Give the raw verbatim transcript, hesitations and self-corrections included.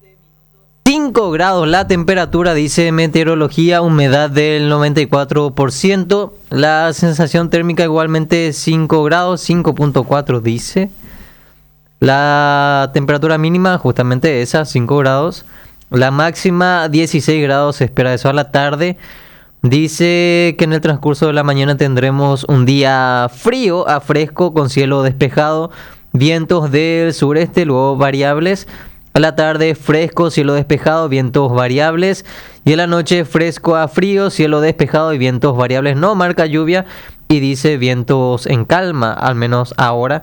cinco grados la temperatura, dice meteorología, humedad del noventa y cuatro por ciento. La sensación térmica igualmente cinco grados, cinco punto cuatro dice. La temperatura mínima justamente esa, cinco grados. La máxima dieciséis grados, se espera eso a la tarde. Dice que en el transcurso de la mañana tendremos un día frío a fresco con cielo despejado, vientos del sureste, luego variables. A la tarde fresco, cielo despejado, vientos variables. Y en la noche fresco a frío, cielo despejado y vientos variables. No marca lluvia y dice vientos en calma, al menos ahora.